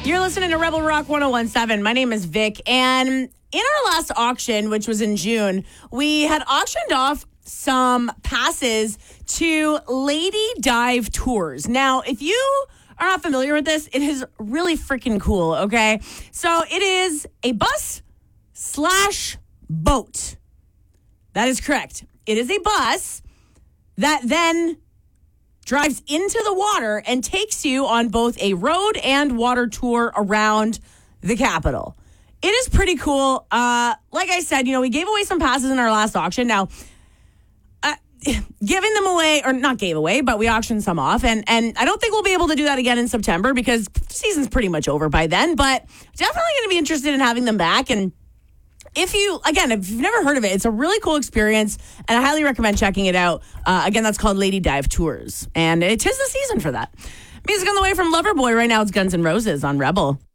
You're listening to Rebel Rock 1017. My name is Vic, and in our last auction, which was in June, we had auctioned off some passes to Lady Dive Tours. Now, if you are not familiar with this, it is really freaking cool, okay? So it is a bus/boat. That is correct. It is a bus that then drives into the water and takes you on both a road and water tour around the capital. It is pretty cool. Like I said, we gave away some passes in our last auction. Now, giving them away, or not gave away, but we auctioned some off. And I don't think we'll be able to do that again in September because season's pretty much over by then. But definitely going to be interested in having them back. And if you've never heard of it, it's a really cool experience, and I highly recommend checking it out. Again, that's called Lady Dive Tours, and it is the season for that. Music on the way from Loverboy. Right now, it's Guns N' Roses on Rebel.